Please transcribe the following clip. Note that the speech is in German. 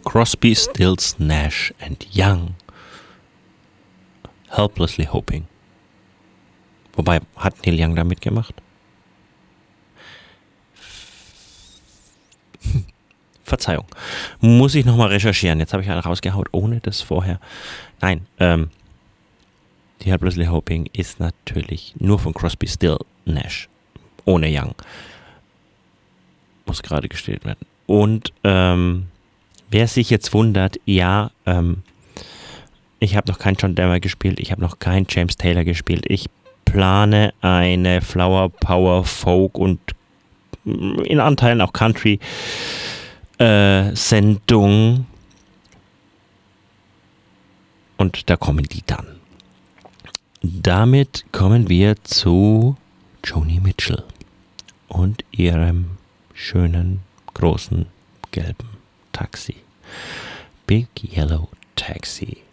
Crosby, Stills, Nash and Young. Helplessly Hoping. Wobei, hat Neil Young da mitgemacht? Verzeihung. Muss ich nochmal recherchieren. Jetzt habe ich einen rausgehaut, ohne das vorher. Nein, die Helplessly Hoping ist natürlich nur von Crosby, Still, Nash. Ohne Young. Muss gerade gestellt werden. Und wer sich jetzt wundert, ja, ich habe noch keinen John Denver gespielt, ich habe noch keinen James Taylor gespielt. Ich plane eine Flower Power Folk und in Anteilen auch Country Sendung, und da kommen die dann. Damit kommen wir zu Joni Mitchell und ihrem schönen, großen, gelben Taxi. Big Yellow Taxi.